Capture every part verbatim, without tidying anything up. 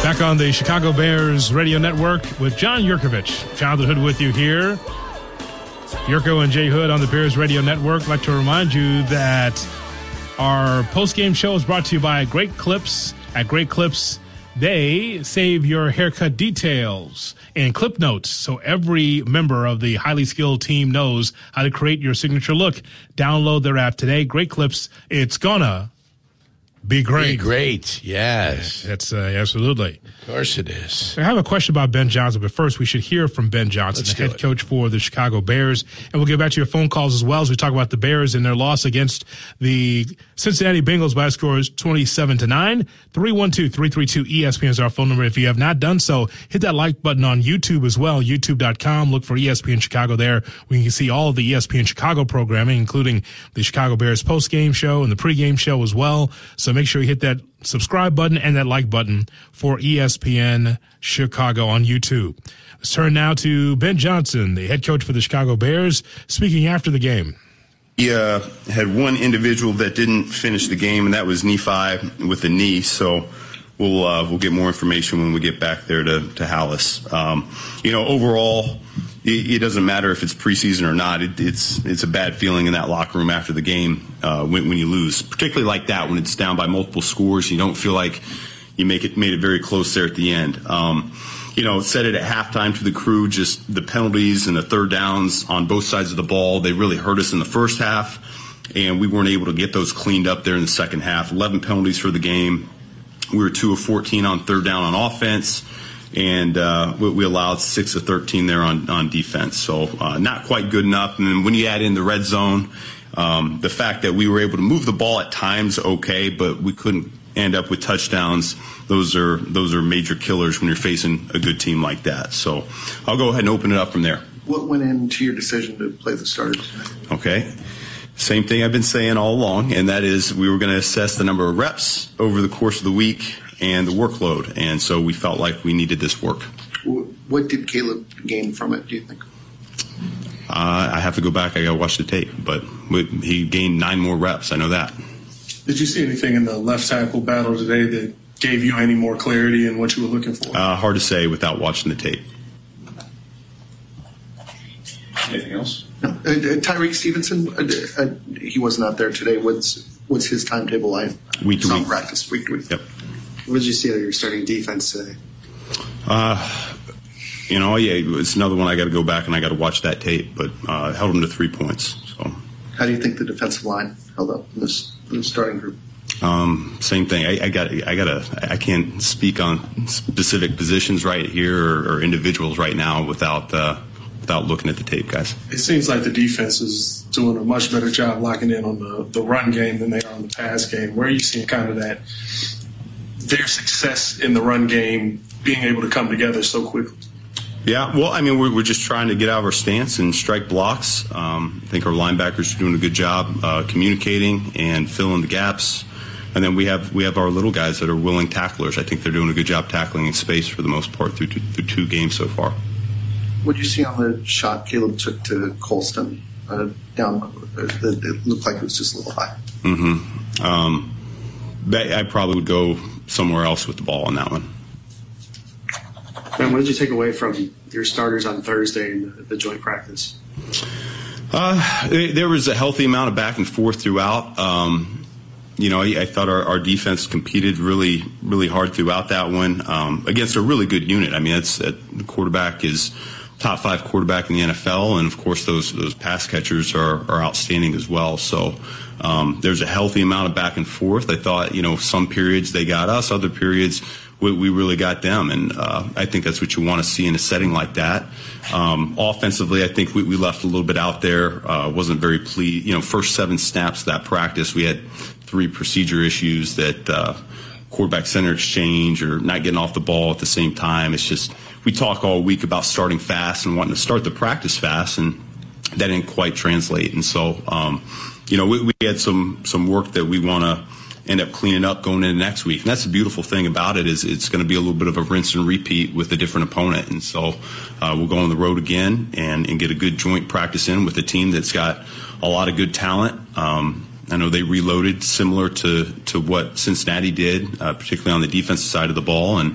Back on the Chicago Bears radio network with John Yurkovich. Jonathan Hood with you here. Yurko and Jay Hood on the Bears radio network. I'd like to remind you that our post-game show is brought to you by Great Clips. At Great Clips, they save your haircut details in clip notes, so every member of the highly skilled team knows how to create your signature look. Download their app today. Great Clips. It's gonna be great. Be great, yes. That's uh, absolutely. Of course it is. I have a question about Ben Johnson, but first we should hear from Ben Johnson, Let's the head it. coach for the Chicago Bears. And we'll get back to your phone calls as well as we talk about the Bears and their loss against the Cincinnati Bengals by scores twenty-seven to nine. three one two, three three two, E S P N is our phone number. If you have not done so, hit that like button on YouTube as well, youtube dot com. Look for E S P N Chicago there, where you can see all of the E S P N Chicago programming, including the Chicago Bears post-game show and the pre-game show as well. So make sure you hit that subscribe button and that like button for E S P N Chicago on YouTube. Let's turn now to Ben Johnson, the head coach for the Chicago Bears, speaking after the game. He uh, had one individual that didn't finish the game, and that was Nephi with the knee. So we'll uh, we'll get more information when we get back there to to Hallis. Um, you know, overall, it, it doesn't matter if it's preseason or not. It, it's it's a bad feeling in that locker room after the game uh, when when you lose, particularly like that when it's down by multiple scores. You don't feel like you make it made it very close there at the end. Um, You know, said it at halftime to the crew, just the penalties and the third downs on both sides of the ball, they really hurt us in the first half, and we weren't able to get those cleaned up there in the second half. eleven penalties for the game. We were two of fourteen on third down on offense, and uh, we, we allowed six of thirteen there on, on defense. So uh, not quite good enough. And then when you add in the red zone, um, the fact that we were able to move the ball at times, okay, but we couldn't end up with touchdowns. Those are those are major killers when you're facing a good team like that. So I'll go ahead and open it up from there. What went into your decision to play the starters? Okay. Same thing I've been saying all along, and that is we were going to assess the number of reps over the course of the week and the workload. And so we felt like we needed this work. What did Caleb gain from it, do you think? Uh, I have to go back. I got to watch the tape. But he gained nine more reps. I know that. Did you see anything in the left tackle battle today that gave you any more clarity in what you were looking for? Uh, hard to say without watching the tape. Anything else? No. Uh, uh, Tyreek Stevenson, uh, uh, he was not there today. What's what's his timetable like? Week to week. Practice, week to week. Yep. What did you see out of your starting defense today? Uh, you know, yeah, it's another one I got to go back and I got to watch that tape. But uh, held them to three points. So. How do you think the defensive line held up in this, in the starting group? Um, same thing. I, I got. I got to. I can't speak on specific positions right here or, or individuals right now without uh, without looking at the tape, guys. It seems like the defense is doing a much better job locking in on the, the run game than they are on the pass game. Where are you seeing kind of that their success in the run game being able to come together so quickly? Yeah, well, I mean, we're, we're just trying to get out of our stance and strike blocks. Um, I think our linebackers are doing a good job uh, communicating and filling the gaps. And then we have we have our little guys that are willing tacklers. I think they're doing a good job tackling in space for the most part through two, through two games so far. What did you see on the shot Caleb took to Colston uh, down? Uh, it looked like it was just a little high. Mm-hmm. Um, I probably would go somewhere else with the ball on that one. Ben, what did you take away from your starters on Thursday in the, the joint practice? Uh, there was a healthy amount of back and forth throughout. Um, You know, I thought our, our defense competed really, really hard throughout that one um, against a really good unit. I mean, it's that the quarterback is top five quarterback in the N F L, and of course those those pass catchers are, are outstanding as well. So um, there's a healthy amount of back and forth. I thought, you know, some periods they got us, other periods we, we really got them, and uh, I think that's what you want to see in a setting like that. Um, offensively, I think we, we left a little bit out there. Uh, wasn't very pleased. You know, first seven snaps of that practice, we had three procedure issues that uh, quarterback center exchange or not getting off the ball at the same time. It's just we talk all week about starting fast and wanting to start the practice fast, and that didn't quite translate. And so, um, you know, we, we had some some work that we want to end up cleaning up going into next week. And that's the beautiful thing about it is it's going to be a little bit of a rinse and repeat with a different opponent. And so uh, we'll go on the road again and, and get a good joint practice in with a team that's got a lot of good talent. Um, I know they reloaded similar to, to what Cincinnati did, uh, particularly on the defensive side of the ball. And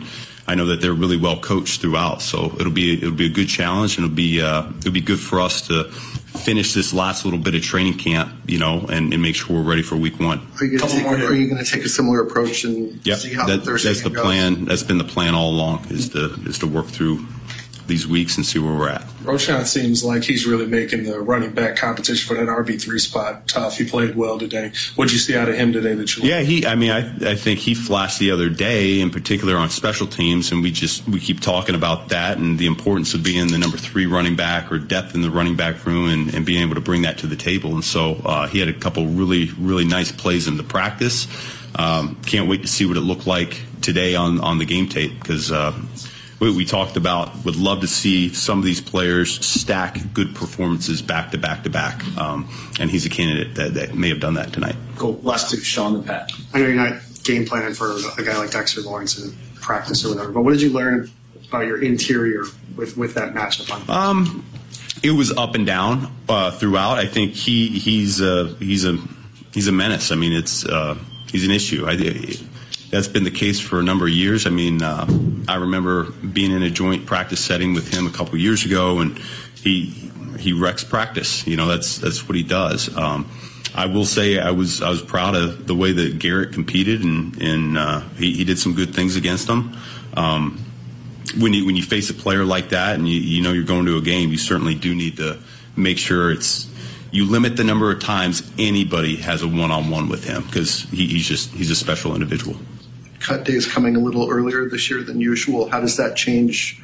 I know that they're really well coached throughout. So it'll be it'll be a good challenge, and it'll be uh, it'll be good for us to finish this last little bit of training camp, you know, and, and make sure we're ready for week one. Are you going to take, are you going to take a similar approach and yep. see how that, the Thursday that's the goes? plan. That's been the plan all along, is to is to work through these weeks and see where we're at. Roschon seems like he's really making the running back competition for that R B three spot tough. He played well today. What did you see out of him today that you Yeah, he. I mean, I I think he flashed the other day, in particular on special teams, and we just we keep talking about that and the importance of being the number three running back or depth in the running back room, and, and being able to bring that to the table. And so uh, he had a couple really really nice plays in the practice. Um, can't wait to see what it looked like today on on the game tape, because. Uh, We, we talked about, would love to see some of these players stack good performances back to back to back. Um, and he's a candidate that, that may have done that tonight. Cool. Last two, Sean and Pat. I know you're not game planning for a guy like Dexter Lawrence in practice or whatever, but what did you learn about your interior with, with that matchup on? Um, it was up and down uh, throughout. I think he he's a, he's a he's a menace. I mean, it's uh, he's an issue. I That's been the case for a number of years. I mean, uh, I remember being in a joint practice setting with him a couple of years ago, and he he wrecks practice. You know, that's that's what he does. Um, I will say I was I was proud of the way that Garrett competed, and and uh, he, he did some good things against them. Um, when you when you face a player like that, and you, you know you're going to a game, you certainly do need to make sure it's. You limit the number of times anybody has a one-on-one with him, because he, he's just he's a special individual. Cut day is coming a little earlier this year than usual. How does that change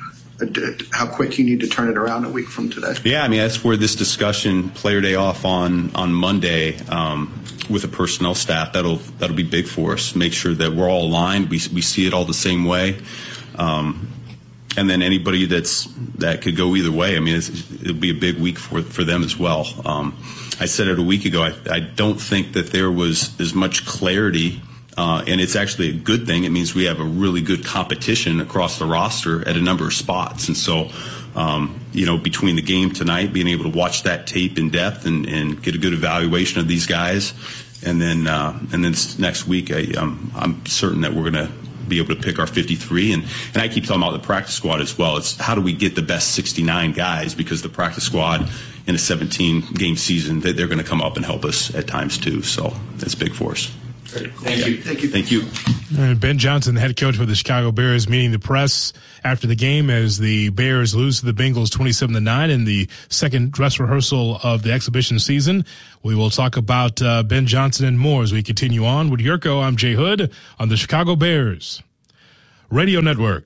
how quick you need to turn it around a week from today? Yeah, I mean, that's where this discussion, player day off on, on Monday um, with the personnel staff, that'll that'll be big for us. Make sure that we're all aligned. We we see it all the same way. Um, and then anybody that's that could go either way. I mean, it's, it'll be a big week for for them as well. Um, I said it a week ago. I, I don't think that there was as much clarity. Uh, and it's actually a good thing. It means we have a really good competition across the roster at a number of spots. And so, um, you know, between the game tonight, being able to watch that tape in depth and, and get a good evaluation of these guys, and then uh, and then next week, I, um, I'm certain that we're going to be able to pick our fifty-three. And, and I keep talking about the practice squad as well. It's how do we get the best sixty-nine guys, because the practice squad in a seventeen-game season, they're going to come up and help us at times too. So that's big for us. Thank yeah. you. Thank you. Thank you. Uh, Ben Johnson, the head coach for the Chicago Bears, meeting the press after the game as the Bears lose to the Bengals twenty-seven to nine in the second dress rehearsal of the exhibition season. We will talk about uh, Ben Johnson and more as we continue on with Yurko. I'm Jay Hood on the Chicago Bears Radio Network.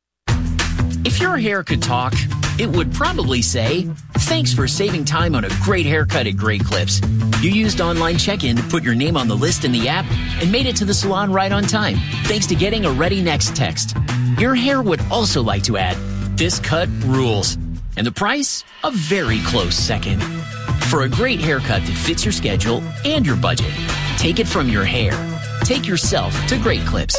If your hair could talk, it would probably say, thanks for saving time on a great haircut at Great Clips. You used online check-in to put your name on the list in the app and made it to the salon right on time, thanks to getting a Ready Next text. Your hair would also like to add, this cut rules. And the price? A very close second. For a great haircut that fits your schedule and your budget, take it from your hair. Take yourself to Great Clips.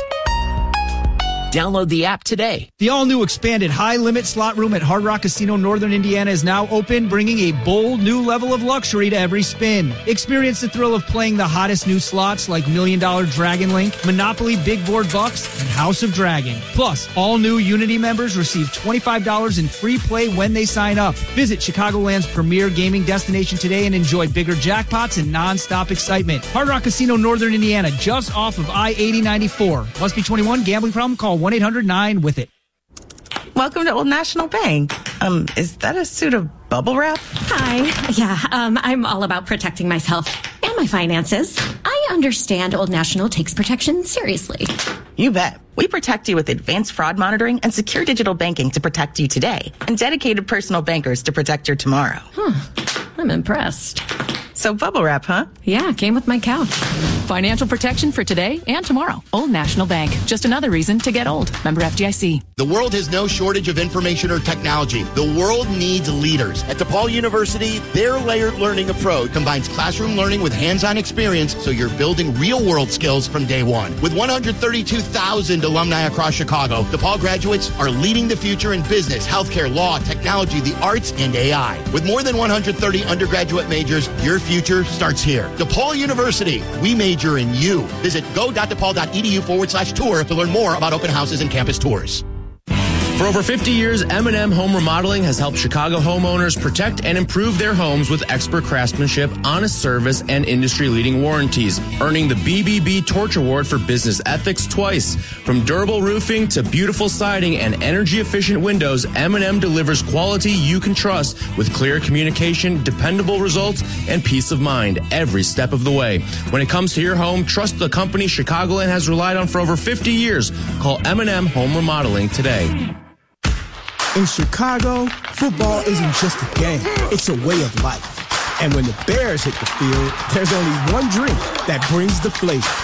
Download the app today. The all-new expanded high-limit slot room at Hard Rock Casino Northern Indiana is now open, bringing a bold new level of luxury to every spin. Experience the thrill of playing the hottest new slots like Million Dollar Dragon Link, Monopoly Big Board Bucks, and House of Dragon. Plus, all new Unity members receive twenty-five dollars in free play when they sign up. Visit Chicagoland's premier gaming destination today and enjoy bigger jackpots and non-stop excitement. Hard Rock Casino Northern Indiana, just off of I eighty ninety-four. Must be twenty-one. Gambling problem? Call one eight hundred nine with it. Welcome to Old National Bank. Um, is that a suit of bubble wrap? Hi. Yeah, um, I'm all about protecting myself and my finances. I understand Old National takes protection seriously. You bet. We protect you with advanced fraud monitoring and secure digital banking to protect you today, and dedicated personal bankers to protect your tomorrow. Huh. I'm impressed. So bubble wrap, huh? Yeah, came with my couch. Financial protection for today and tomorrow. Old National Bank. Just another reason to get old. Member F D I C. The world has no shortage of information or technology. The world needs leaders. At DePaul University, their layered learning approach combines classroom learning with hands-on experience, so you're building real-world skills from day one. With one hundred thirty-two thousand alumni across Chicago, DePaul graduates are leading the future in business, healthcare, law, technology, the arts, and A I. With more than one hundred thirty undergraduate majors, your future starts here. DePaul University, we major in you. Visit go.depaul.edu forward slash tour to learn more about open houses and campus tours. For over fifty years, M and M Home Remodeling has helped Chicago homeowners protect and improve their homes with expert craftsmanship, honest service, and industry-leading warranties, earning the B B B Torch Award for business ethics twice. From durable roofing to beautiful siding and energy-efficient windows, M and M delivers quality you can trust with clear communication, dependable results, and peace of mind every step of the way. When it comes to your home, trust the company Chicagoland has relied on for over fifty years. Call M and M Home Remodeling today. In Chicago, football isn't just a game, it's a way of life. And when the Bears hit the field, there's only one drink that brings the flavor.